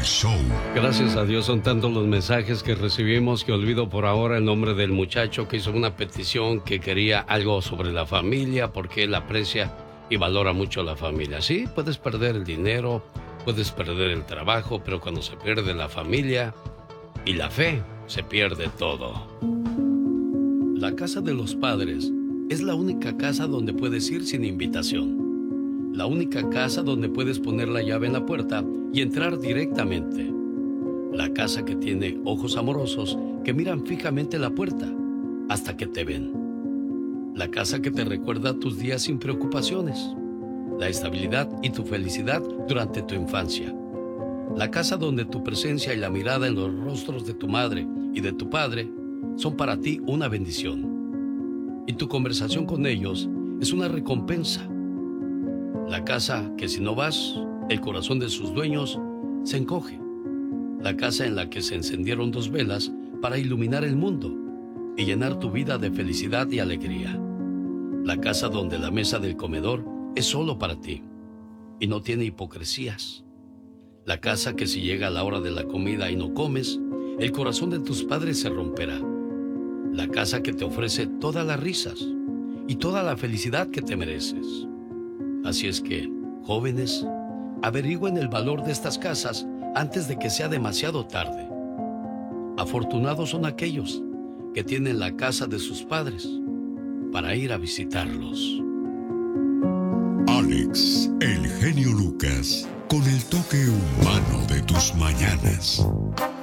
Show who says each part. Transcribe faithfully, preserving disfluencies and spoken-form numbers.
Speaker 1: Show.
Speaker 2: Gracias a Dios son tantos los mensajes que recibimos que olvido por ahora el nombre del muchacho que hizo una petición que quería algo sobre la familia porque él aprecia y valora mucho la familia. Sí, puedes perder el dinero, puedes perder el trabajo, pero cuando se pierde la familia y la fe, se pierde todo. La casa de los padres es la única casa donde puedes ir sin invitación. La única casa donde puedes poner la llave en la puerta y entrar directamente. La casa que tiene ojos amorosos que miran fijamente la puerta hasta que te ven. La casa que te recuerda tus días sin preocupaciones. La estabilidad y tu felicidad durante tu infancia. La casa donde tu presencia y la mirada en los rostros de tu madre y de tu padre son para ti una bendición. Y tu conversación con ellos es una recompensa. La casa que si no vas, el corazón de sus dueños se encoge. La casa en la que se encendieron dos velas para iluminar el mundo y llenar tu vida de felicidad y alegría. La casa donde la mesa del comedor es solo para ti y no tiene hipocresías. La casa que si llega la hora de la comida y no comes, el corazón de tus padres se romperá. La casa que te ofrece todas las risas y toda la felicidad que te mereces. Así es que, jóvenes, averigüen el valor de estas casas antes de que sea demasiado tarde. Afortunados son aquellos que tienen la casa de sus padres para ir a visitarlos.
Speaker 1: Alex, el genio Lucas, con el toque humano de tus mañanas.